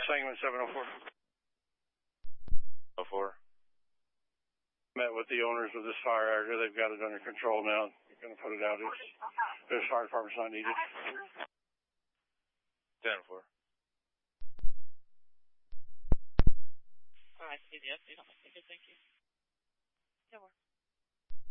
Sangamon 704. 04. Met with the owners of this fire area. They've got it under control now. They're going to put it out. There's fire department's not needed. 10-4. Alright, CBS, you don't think thank you. 10-4.